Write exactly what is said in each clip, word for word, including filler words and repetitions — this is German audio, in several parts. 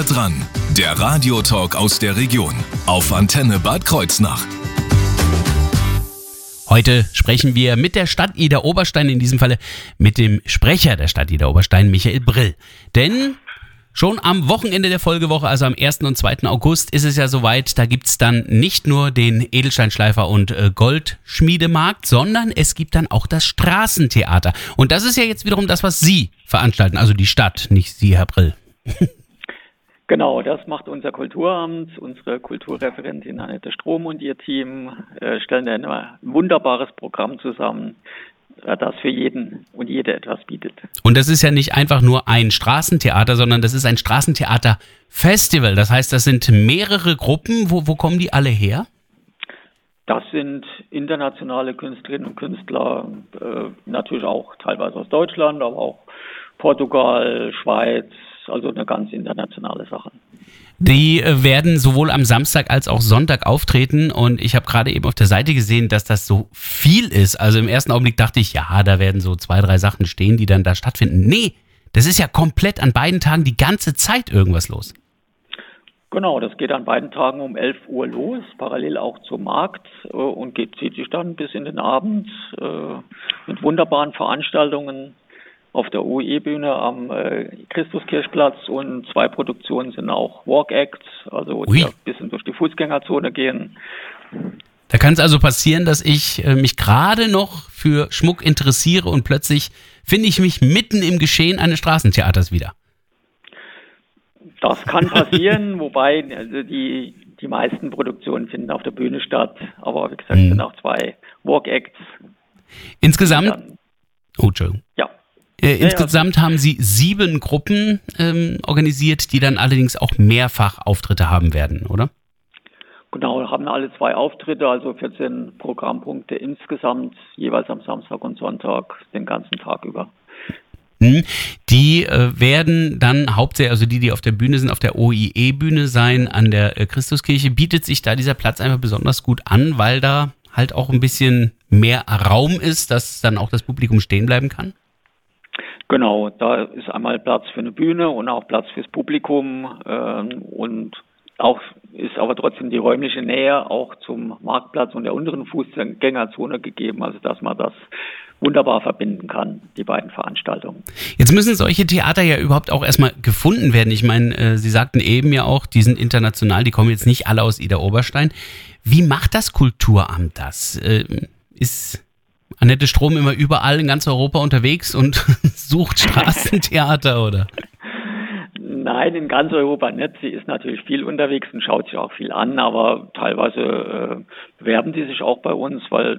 Nahe dran, der Radiotalk aus der Region auf Antenne Bad Kreuznach. Heute sprechen wir mit der Stadt Idar-Oberstein, in diesem Falle mit dem Sprecher der Stadt Idar-Oberstein, Michael Brill. Denn schon am Wochenende der Folgewoche, also am ersten und zweiten August, ist es ja soweit, da gibt's dann nicht nur den Edelsteinschleifer- und äh, Goldschmiedemarkt, sondern es gibt dann auch das Straßentheater. Und das ist ja jetzt wiederum das, was Sie veranstalten, also die Stadt, nicht Sie, Herr Brill. Genau, das macht unser Kulturamt, unsere Kulturreferentin Annette Strom und ihr Team äh, stellen ein wunderbares Programm zusammen, äh, das für jeden und jede etwas bietet. Und das ist ja nicht einfach nur ein Straßentheater, sondern das ist ein Straßentheater-Festival. Das heißt, das sind mehrere Gruppen. Wo, wo kommen die alle her? Das sind internationale Künstlerinnen und Künstler, äh, natürlich auch teilweise aus Deutschland, aber auch Portugal, Schweiz, also eine ganz internationale Sache. Die werden sowohl am Samstag als auch Sonntag auftreten und ich habe gerade eben auf der Seite gesehen, dass das so viel ist. Also im ersten Augenblick dachte ich, ja, da werden so zwei, drei Sachen stehen, die dann da stattfinden. Nee, das ist ja komplett an beiden Tagen die ganze Zeit irgendwas los. Genau, das geht an beiden Tagen um elf Uhr los, parallel auch zum Markt äh, und geht, zieht sich dann bis in den Abend äh, mit wunderbaren Veranstaltungen auf der O E-Bühne am äh, Christuskirchplatz, und zwei Produktionen sind auch Walk-Acts, also die ein bisschen durch die Fußgängerzone gehen. Da kann es also passieren, dass ich äh, mich gerade noch für Schmuck interessiere und plötzlich finde ich mich mitten im Geschehen eines Straßentheaters wieder. Das kann passieren, wobei also die, die meisten Produktionen finden auf der Bühne statt, aber wie gesagt, es hm. sind auch zwei Walk-Acts. Insgesamt? Dann, oh, Entschuldigung. Ja. Äh, insgesamt ja, ja. haben Sie sieben Gruppen ähm, organisiert, die dann allerdings auch mehrfach Auftritte haben werden, oder? Genau, haben alle zwei Auftritte, also vierzehn Programmpunkte insgesamt, jeweils am Samstag und Sonntag den ganzen Tag über. Hm. Die äh, werden dann hauptsächlich, also die, die auf der Bühne sind, auf der O I E-Bühne sein, an der äh, Christuskirche. Bietet sich da dieser Platz einfach besonders gut an, weil da halt auch ein bisschen mehr Raum ist, dass dann auch das Publikum stehen bleiben kann? Genau, da ist einmal Platz für eine Bühne und auch Platz fürs Publikum ähm, und auch ist aber trotzdem die räumliche Nähe auch zum Marktplatz und der unteren Fußgängerzone gegeben, also dass man das wunderbar verbinden kann, die beiden Veranstaltungen. Jetzt müssen solche Theater ja überhaupt auch erstmal gefunden werden. Ich meine, äh, Sie sagten eben ja auch, die sind international, die kommen jetzt nicht alle aus Idar-Oberstein. Wie macht das Kulturamt das? Äh, ist Annette Strom immer überall in ganz Europa unterwegs und sucht Straßentheater, oder? Nein, in ganz Europa nicht. Sie ist natürlich viel unterwegs und schaut sich auch viel an, aber teilweise äh, bewerben sie sich auch bei uns, weil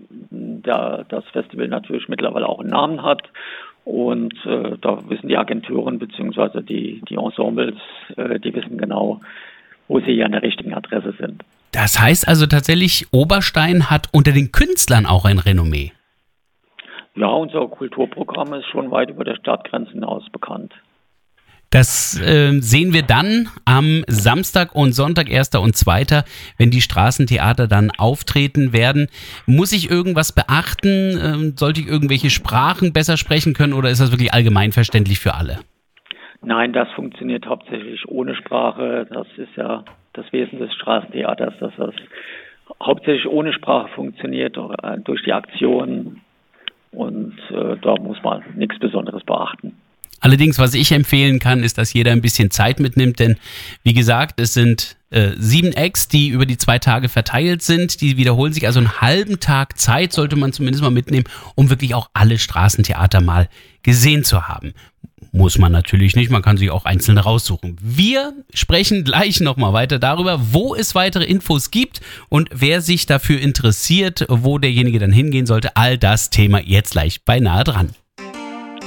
da das Festival natürlich mittlerweile auch einen Namen hat. Und äh, da wissen die Agenturen bzw. die, die Ensembles, äh, die wissen genau, wo sie hier an der richtigen Adresse sind. Das heißt also tatsächlich, Oberstein hat unter den Künstlern auch ein Renommee. Ja, unser Kulturprogramm ist schon weit über der Stadtgrenzen hinaus bekannt. Das äh, sehen wir dann am Samstag und Sonntag, erster und zweiter, wenn die Straßentheater dann auftreten werden. Muss ich irgendwas beachten? Ähm, sollte ich irgendwelche Sprachen besser sprechen können oder ist das wirklich allgemeinverständlich für alle? Nein, das funktioniert hauptsächlich ohne Sprache. Das ist ja das Wesen des Straßentheaters, dass das hauptsächlich ohne Sprache funktioniert, durch die Aktion. Und äh, da muss man nichts Besonderes beachten. Allerdings, was ich empfehlen kann, ist, dass jeder ein bisschen Zeit mitnimmt, denn wie gesagt, es sind äh, sieben Acts, die über die zwei Tage verteilt sind, die wiederholen sich, also einen halben Tag Zeit sollte man zumindest mal mitnehmen, um wirklich auch alle Straßentheater mal gesehen zu haben. Muss man natürlich nicht, man kann sich auch einzelne raussuchen. Wir sprechen gleich nochmal weiter darüber, wo es weitere Infos gibt und wer sich dafür interessiert, wo derjenige dann hingehen sollte. All das Thema jetzt gleich bei Nahe dran.